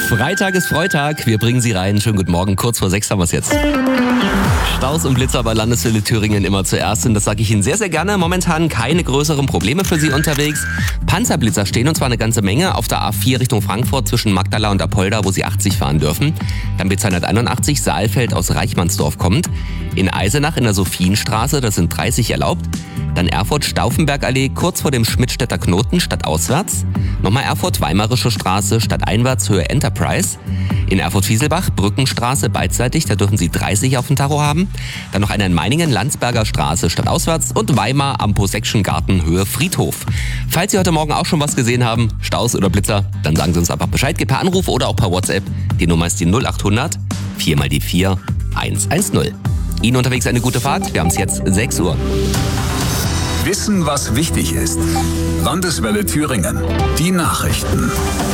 Freitag ist Freitag, wir bringen Sie rein. Schönen guten Morgen, kurz vor 6 haben wir es jetzt. Staus und Blitzer bei Landeswelle Thüringen immer zuerst und das sage ich Ihnen sehr, sehr gerne. Momentan keine größeren Probleme für Sie unterwegs. Panzerblitzer stehen und zwar eine ganze Menge auf der A4 Richtung Frankfurt zwischen Magdala und Apolda, wo Sie 80 fahren dürfen. Dann B281 Saalfeld aus Reichmannsdorf kommt. In Eisenach in der Sophienstraße, das sind 30 erlaubt. Dann Erfurt-Stauffenberg-Allee kurz vor dem Schmidtstädter Knoten stadtauswärts. Nochmal Erfurt-Weimarische Straße stadteinwärts Höhe Enterprise. In Erfurt-Fieselbach Brückenstraße beidseitig, da dürfen Sie 30 auf dem Tacho haben. Dann noch eine in Meiningen Landsberger Straße stadtauswärts und Weimar am Posection-Garten Höhe Friedhof. Falls Sie heute Morgen auch schon was gesehen haben, Staus oder Blitzer, dann sagen Sie uns einfach Bescheid. Geht per Anruf oder auch per WhatsApp. Die Nummer ist die 0800 4 mal die 4 110. Ihnen unterwegs eine gute Fahrt. Wir haben es jetzt 6 Uhr. Wissen, was wichtig ist. Landeswelle Thüringen. Die Nachrichten.